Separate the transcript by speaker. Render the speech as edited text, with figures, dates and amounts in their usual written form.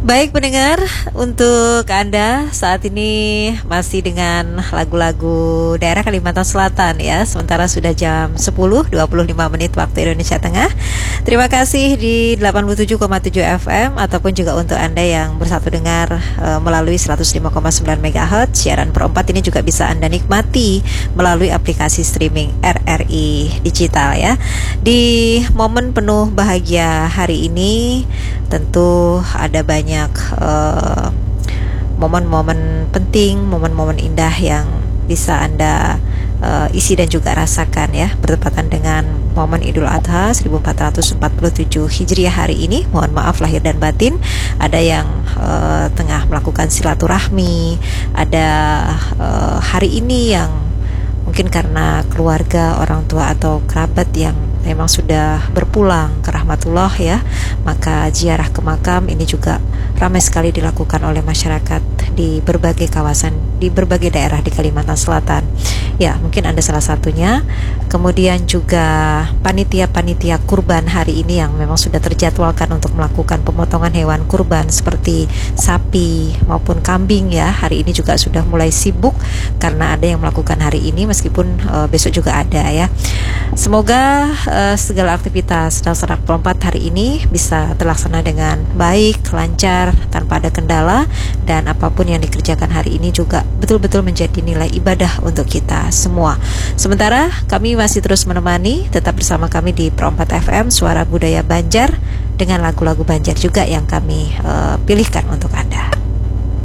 Speaker 1: Baik pendengar, untuk Anda saat ini masih dengan lagu-lagu daerah Kalimantan Selatan ya. Sementara sudah jam 10.25 menit waktu Indonesia Tengah. Terima kasih di 87,7 FM ataupun juga untuk Anda yang bersatu dengar melalui 105,9 MHz. Siaran per 4 ini juga bisa Anda nikmati melalui aplikasi streaming RRI Digital ya. Di momen penuh bahagia hari ini tentu ada banyak momen-momen penting, momen-momen indah yang bisa Anda isi dan juga rasakan ya, bertepatan dengan momen Idul Adha 1447 Hijriah hari ini. Mohon maaf lahir dan batin, ada yang tengah melakukan silaturahmi, ada hari ini yang mungkin karena keluarga, orang tua atau kerabat yang memang sudah berpulang ke rahmatullah ya, maka ziarah ke makam ini juga ramai sekali dilakukan oleh masyarakat di berbagai kawasan, di berbagai daerah di Kalimantan Selatan. Ya, mungkin Anda salah satunya. Kemudian juga panitia-panitia kurban hari ini yang memang sudah terjadwalkan untuk melakukan pemotongan hewan kurban seperti sapi maupun kambing ya. Hari ini juga sudah mulai sibuk karena ada yang melakukan hari ini, meskipun besok juga ada ya. Semoga segala aktivitas dalam Serak Perempat hari ini bisa terlaksana dengan baik, lancar, tanpa ada kendala, dan apapun yang dikerjakan hari ini juga betul-betul menjadi nilai ibadah untuk kita semua. Sementara kami masih terus menemani, tetap bersama kami di Perempat FM, Suara Budaya Banjar, dengan lagu-lagu Banjar juga yang kami pilihkan untuk Anda.